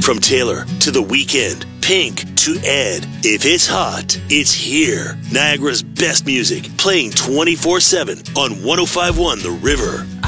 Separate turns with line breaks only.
From Taylor to The Weeknd, Pink to Ed. If it's hot, it's here. Niagara's best music, playing 24/7 on 105.1 The River.